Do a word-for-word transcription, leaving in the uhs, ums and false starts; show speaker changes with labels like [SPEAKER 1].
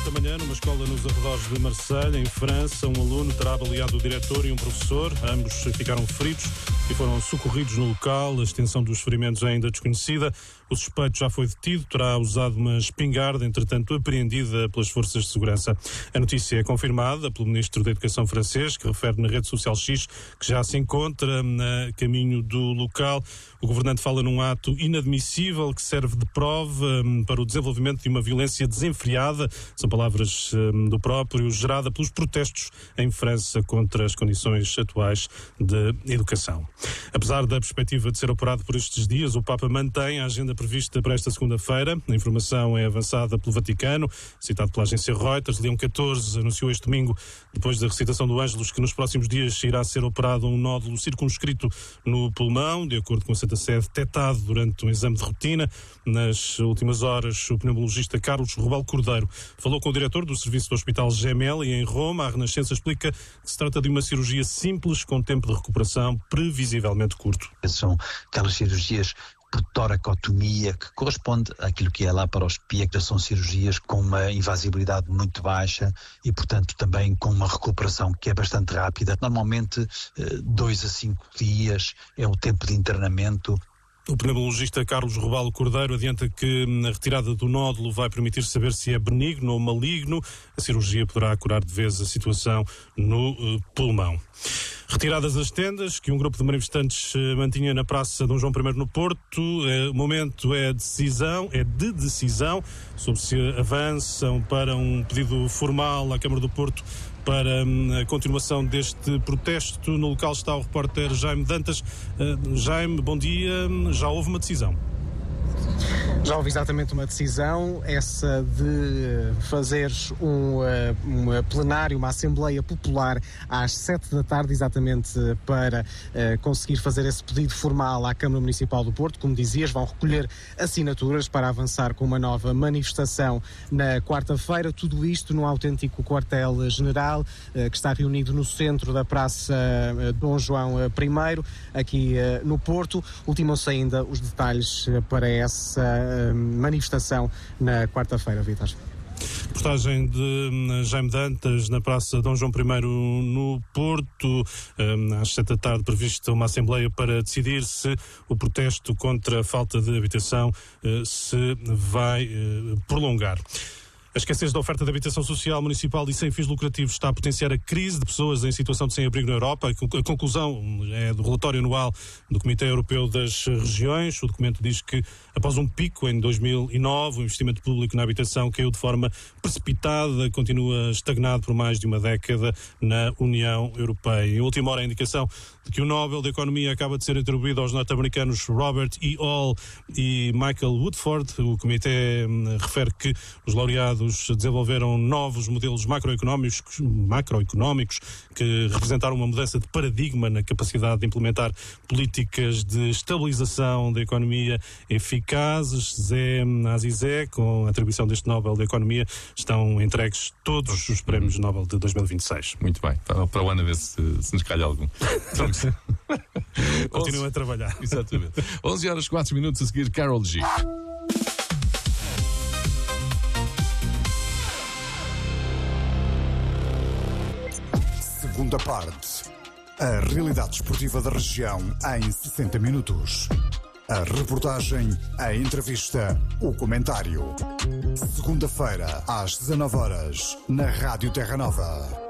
[SPEAKER 1] esta manhã, numa escola nos arredores de Marselha, em França, um aluno terá baleado o diretor e um professor. Ambos ficaram feridos e foram socorridos no local. A extensão dos ferimentos é ainda desconhecida. O suspeito já foi detido, terá usado uma espingarda, entretanto apreendida pelas forças de segurança. A notícia é confirmada pelo Ministro da Educação francês, que refere na rede social X que já se encontra a caminho do local. O governante fala num ato inadmissível que serve de prova para o desenvolvimento de uma violência desenfreada, são palavras do próprio, gerada pelos protestos em França contra as condições atuais de educação. Apesar da perspectiva de ser operado por estes dias, o Papa mantém a agenda prevista para esta segunda-feira. A informação é avançada pelo Vaticano, citado pela agência Reuters. Leão catorze anunciou este domingo, depois da recitação do Ângelus, que nos próximos dias irá ser operado um nódulo circunscrito no pulmão, de acordo com a Santa Sé, detectado durante um exame de rotina. Nas últimas horas, o pneumologista Carlos Rubal Cordeiro falou com o diretor do serviço do Hospital Gemelli em Roma. A Renascença explica que se trata de uma cirurgia simples, com tempo de recuperação previsivelmente curto.
[SPEAKER 2] São aquelas cirurgias por toracotomia, que corresponde àquilo que é lá para os pies, que são cirurgias com uma invasibilidade muito baixa e, portanto, também com uma recuperação que é bastante rápida. Normalmente, dois a cinco dias é o tempo de internamento.
[SPEAKER 1] O pneumologista Carlos Rubal Cordeiro adianta que a retirada do nódulo vai permitir saber se é benigno ou maligno. A cirurgia poderá curar de vez a situação no uh, pulmão. Retiradas as tendas que um grupo de manifestantes mantinha na Praça Dom João primeiro no Porto, o momento é decisão, é de decisão sobre se avançam para um pedido formal à Câmara do Porto para a continuação deste protesto. No local está o repórter Jaime Dantas. Uh, Jaime, bom dia. Já houve uma decisão?
[SPEAKER 3] Já houve exatamente uma decisão, essa de fazer um, um plenário, uma Assembleia Popular às sete da tarde, exatamente para uh, conseguir fazer esse pedido formal à Câmara Municipal do Porto. Como dizias, vão recolher assinaturas para avançar com uma nova manifestação na quarta-feira. Tudo isto num autêntico quartel-general uh, que está reunido no centro da Praça uh, Dom João primeiro, aqui uh, no Porto. Ultimam-se ainda os detalhes uh, para essa manifestação na quarta-feira, Vítor.
[SPEAKER 1] Reportagem de Jaime Dantas na Praça Dom João primeiro no Porto. Às sete da tarde prevista uma assembleia para decidir se o protesto contra a falta de habitação se vai prolongar. A escassez da oferta de habitação social municipal e sem fins lucrativos está a potenciar a crise de pessoas em situação de sem-abrigo na Europa. A conclusão é do relatório anual do Comitê Europeu das Regiões. O documento diz que, após um pico em dois mil e nove, o investimento público na habitação caiu de forma precipitada, continua estagnado por mais de uma década na União Europeia. Em última hora, a indicação de que o Nobel da Economia acaba de ser atribuído aos norte-americanos Robert E. Hall e Michael Woodford. O Comitê refere que os laureados desenvolveram novos modelos macroeconómicos, macroeconómicos que representaram uma mudança de paradigma na capacidade de implementar políticas de estabilização da economia eficazes. Zé Azizé, com a atribuição deste Nobel da Economia, estão entregues todos os prémios Nobel de dois mil e vinte e seis.
[SPEAKER 4] Muito bem, para, para o ano a ver se, se nos calha algum.
[SPEAKER 1] Continuam a trabalhar.
[SPEAKER 4] Exatamente. onze horas quatro minutos, a seguir Carol G.
[SPEAKER 5] Segunda parte. A realidade esportiva da região em sessenta minutos. A reportagem, a entrevista, o comentário. Segunda-feira, às dezanove horas, na Rádio Terra Nova.